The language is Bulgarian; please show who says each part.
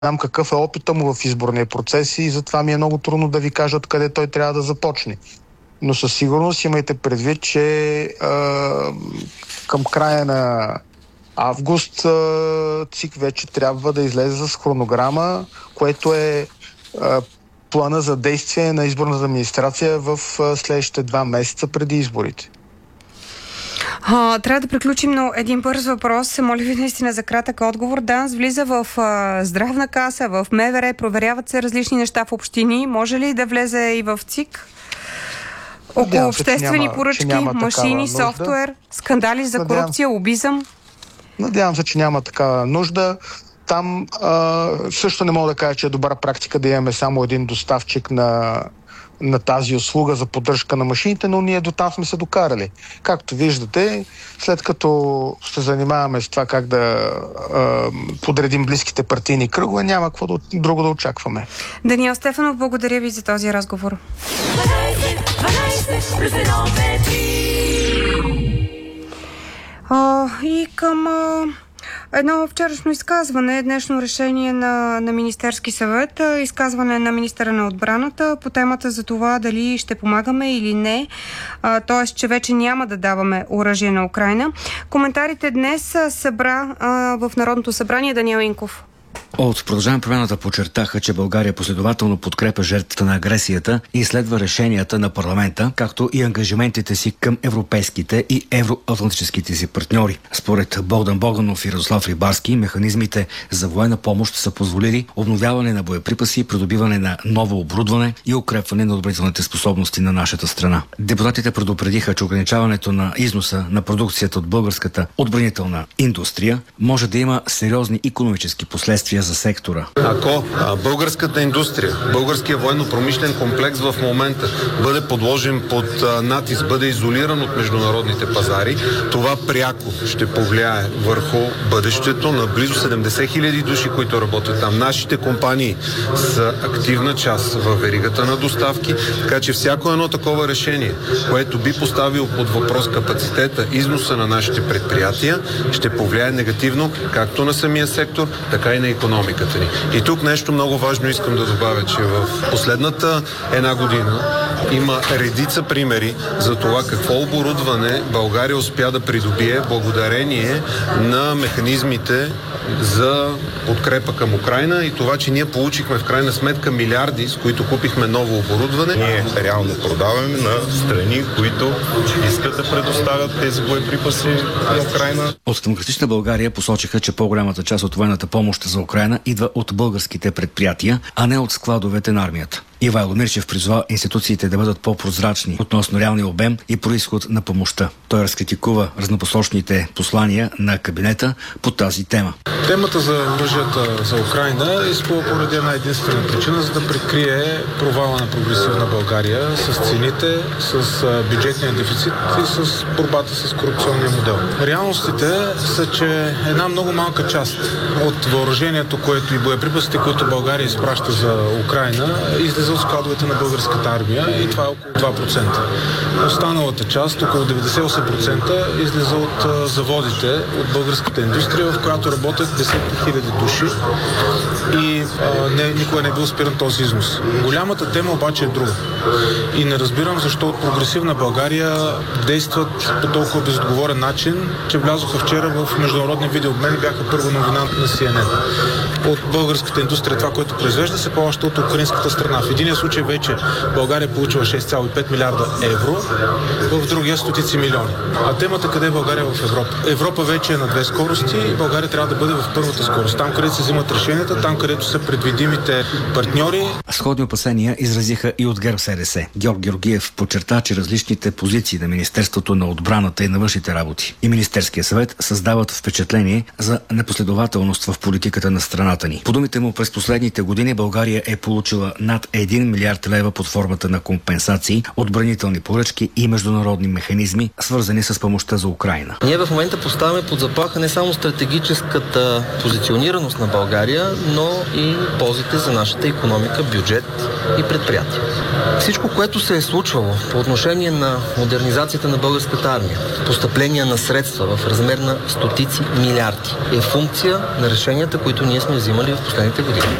Speaker 1: знам какъв е опита му в изборния процес и затова ми е много трудно да ви кажа откъде той трябва да започне. Но със сигурност имайте предвид, че към края на август ЦИК вече трябва да излезе с хронограма, което е плана за действие на изборната администрация в следващите 2 месеца преди изборите.
Speaker 2: Трябва да приключим, но един бърз въпрос. Моля ви наистина за кратък отговор. ДАНС влиза в здравна каса, в МВР, проверяват се различни неща в общини. Може ли да влезе и в ЦИК? Около обществени поръчки, машини, софтуер, скандали за корупция, лобизъм?
Speaker 1: Надявам се, че няма такава нужда. Там също не мога да кажа, че е добра практика да имаме само един доставчик на тази услуга за поддръжка на машините, но ние до там сме се докарали. Както виждате, след като се занимаваме с това как да подредим близките партийни кръгове, няма какво друго да очакваме.
Speaker 2: Даниел Стефанов, благодаря ви за този разговор. И към едно вчерашно изказване, днешно решение на Министерски съвет, изказване на министъра на отбраната по темата за това дали ще помагаме или не, т.е. че вече няма да даваме оръжие на Украйна. Коментарите днес събра в Народното събрание Даниел Инков.
Speaker 3: От Продължаваме промяната подчертаха, че България последователно подкрепя жертвата на агресията и следва решенията на парламента, както и ангажиментите си към европейските и евроатлантическите си партньори. Според Богдан Богданов и Радослав Рибарски, механизмите за военна помощ са позволили обновяване на боеприпаси, придобиване на ново оборудване и укрепване на отбранителните способности на нашата страна. Депутатите предупредиха, че ограничаването на износа на продукцията от българската отбранителна индустрия може да има сериозни икономически последствия за сектора.
Speaker 4: Ако българската индустрия, българския военно-промишлен комплекс в момента бъде подложен под натиск, бъде изолиран от международните пазари, това пряко ще повлияе върху бъдещето на близо 70 хиляди души, които работят там. Нашите компании са активна част в веригата на доставки, така че всяко едно такова решение, което би поставило под въпрос капацитета, износа на нашите предприятия, ще повлияе негативно както на самия сектор, така и на икономиката ни. И тук нещо много важно искам да добавя, че в последната една година има редица примери за това какво оборудване България успя да придобие благодарение на механизмите за подкрепа към Украйна и това, че ние получихме в крайна сметка милиарди, с които купихме ново оборудване.
Speaker 5: Ние реално продаваме на страни, които искат да предоставят тези боеприпаси на Украйна.
Speaker 3: От Демократична България посочиха, че по-голямата част от военната помощ за Украйна идва от българските предприятия, а не от складовете на армията. Ивайло Мирчев призова институциите да бъдат по-прозрачни относно реалния обем и произход на помощта. Той разкритикува разнопосочните послания на кабинета по тази тема.
Speaker 6: Темата за оръжията за Украйна изплува поради една единствена причина, за да прикрие провала на прогресивна България с цените, с бюджетния дефицит и с борбата с корупционния модел. Реалностите са, че една много малка част от въоръжението, което и боеприпасите, които България изпраща за Украйна, излиза от складовете на българската армия и това е около 2%. Останалата част, около 98%, излиза от заводите, от българската индустрия, в която работят десетки хиляди души и никога не е бил спиран този износ. Голямата тема обаче е друга. И не разбирам защо от прогресивна България действат по толкова безотговорен начин, че влязоха вчера в международни видеообмени, бяха първа новина на CNN. От българската индустрия това, което произвежда, се плаща от украинската страна. В единия случай вече България получила 6,5 милиарда евро, в другия стотици милиони. А темата къде е България в Европа? Европа вече е на 2 скорости и България трябва да бъде в първата скорост. Там, където се взимат решенията, там, където са предвидимите партньори.
Speaker 3: Сходни опасения изразиха и от ГЕРБ-СДС. Георг Георгиев подчерта, че различните позиции на Министерството на отбраната и на външните работи и Министерския съвет създават впечатление за непоследователност в политиката на страната ни. По думите му, през последните години България е получила над 1 1 милиард лева под формата на компенсации, отбранителни поръчки и международни механизми, свързани с помощта за Украйна.
Speaker 7: Ние в момента поставяме под заплаха не само стратегическата позиционираност на България, но и ползите за нашата икономика, бюджет и предприятия. Всичко, което се е случвало по отношение на модернизацията на българската армия, постъпления на средства в размер на стотици милиарди, е функция на решенията, които ние сме взимали в последните години.